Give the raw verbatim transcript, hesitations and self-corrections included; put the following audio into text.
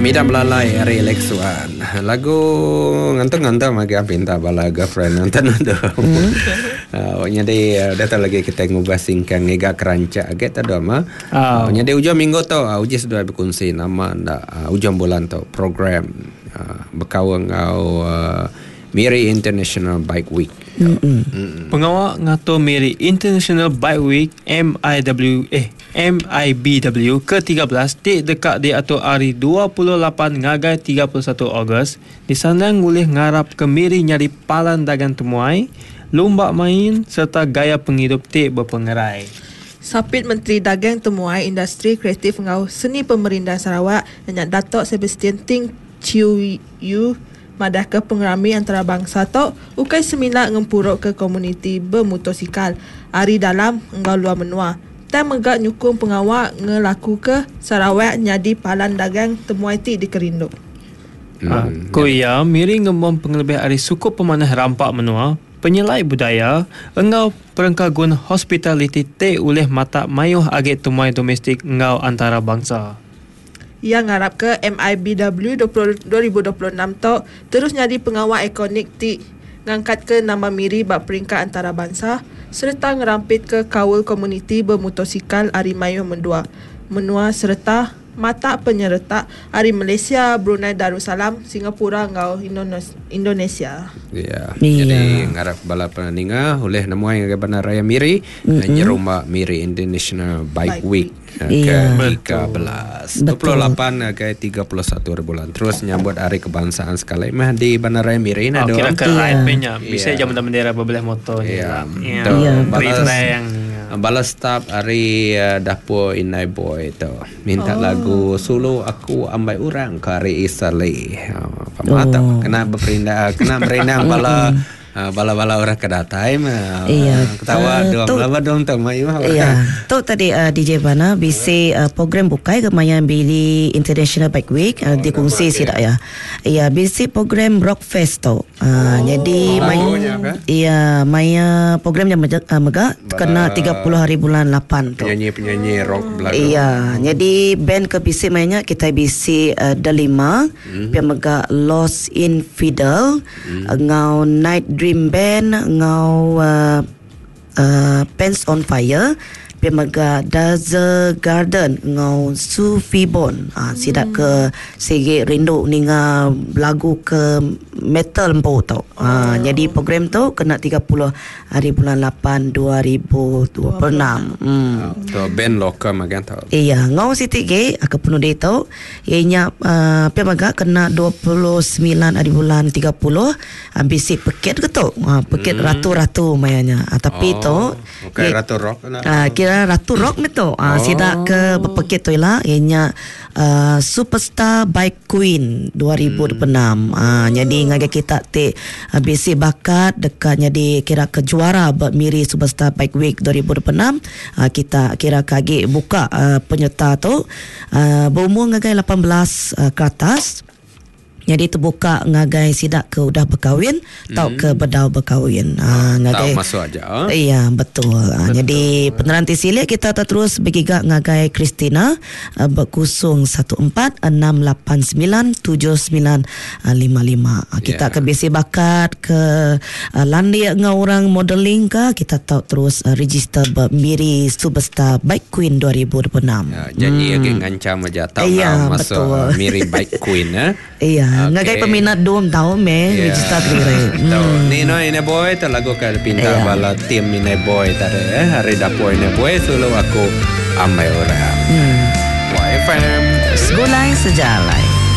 Mida belalai hari eleksuan. Lagu ngantung-ngantung magi pinta bala girlfriend nonton ndo. Ah, nyade data lagi kita ngubah singkang ngega keranca agak tado mah. Ah, nyade ujung minggu tu uji sudah berkunci nama nda ujung bulan tu program berkawang ngau Miri International Bike Week. Mm-hmm. Pengawal ngatur Miri International Bike Week M I W eh M I B W ke tiga belas di dekat di atur hari dua puluh lapan ngagai tiga puluh satu Ogos disandang boleh ngarap ke Miri nyari palan dagang temuai, lomba main serta gaya penghidup ti berpengerai. Sapit Menteri Dagang Temuai Industri Kreatif ngau Seni Pemerintahan Sarawak Nyanyak Datuk Sebastian Ting Chiu Yu madah ke pengerami antarabangsa tok ukai semila ngempuruk ke komuniti bermotosikal hari dalam engau luar menua dan megak nyukung pengawak ngelaku ke Sarawak nyadi palan dagang temuai ti di Kerinduk. Hmm. Kuya Miri ngembang pengelebih hari suku pemanah rampak menua penyelai budaya engau perengkagun hospitality te oleh mata mayuh agak temuai domestik engau antarabangsa. Yang ngarap ke M I B W dua ribu dua puluh enam tu terus nyadi pengawal ikonik ti ngangkat ke nama Miri bak peringkat antarabangsa serta ngerampit ke kawal komuniti bermotosikal hari Mayu Mendua menua serta mata penyerta hari Malaysia, Brunei Darussalam, Singapura ngau Indonesia. Ya. Yeah. Jadi ngarap bala penandinga oleh namuai ke Bandar Raya Miri mm-hmm. nyerumba Miri International Bike, Bike Week. Ke tiga belas dua puluh lapan ke tiga puluh satu bulan terus nyambut hari kebangsaan sekali mah di Bandar Raya Miri ada. Oh, kira keren punya bisa yeah. jam bendera bebelah motor ya. Ya. Ya. Balas balas staf hari uh, dapur Inai Boy tu minta oh. lagu solo aku ambai orang ke hari Isali. Uh, Pamata oh. kena berperindah kena berendang bala Uh, bala-bala orang kedatai mah. Iya. Ketawa uh, dong, lama dong tak mayu. Iya. Tu tadi uh, D J Bana bisi uh, program bukai ke Maya Bili International Bike Week uh, oh, dikongsi sidak ya. Iya, bisi program Rock Fest tu. Uh, oh, jadi oh, Maya iya, Maya program yang megak uh, mega kena tiga puluh hari bulan lapan tu. Penyanyi-penyanyi rock belagu. Iya, jadi band ke bisi mainnya kita bisi uh, Delima, mm-hmm. yang mega Lost in Fiddle, mm-hmm. uh, ngau Night Dream Band ngau uh, uh, Pants on Fire pemaga Dazzle Garden ngau Sufi Bon ah, hmm. sidak ke segi rindu ninga lagu ke metal empo tau ah, oh. Jadi program tu kena tiga puluh hari bulan lapan dua ribu dua puluh enam hmm. Tu band lokal magan tau iya ngau Siti G ke penuh dia tau ianya uh, pemaga kena dua puluh sembilan hari bulan tiga puluh habis si peket ke tu ah, peket hmm. ratu-ratu mayanya ah, tapi oh. tu okay, ratu rock ah, kira Ratu Rock meto ah, oh. Sidak ke berpekit tu lah ianya uh, Superstar Bike Queen dua ribu dua puluh enam hmm. ah, jadi ngagai kita te uh, bisi bakat dekat jadi kira ke juara Miri Superstar Bike Week dua ribu dua puluh enam ah, kita kira kagi buka uh, penyerta tu uh, berumur ngagai lapan belas uh, ke atas. Jadi terbuka ngagai sidak ke udah berkahwin hmm. tau ke bedau berkahwin. Ha, ngagai tahu masuk aja. Oh? Iya, betul. betul. Jadi peneranti silik kita terus bergigak ngagai Christina uh, berkusung satu empat enam lapan sembilan tujuh sembilan lima lima. Uh, kita yeah. ke bisi bakat ke uh, landi ngau orang modeling ke kita tahu terus uh, register Miri Superstar Bike Queen dua ribu dua puluh enam. Ya, janji hmm. agak ngancam aja tahu iya, masuk uh, Miri Bike Queen eh. Iya. Okay. Ngagai peminat dom tahu me yeah. register kira. Hmm. Ni no ini boy tu lagu ke pinta yeah. bala tim ini boy tadi eh hari dapur ini boy solo aku ambil orang. Hmm. Y F M Segulai sejalai.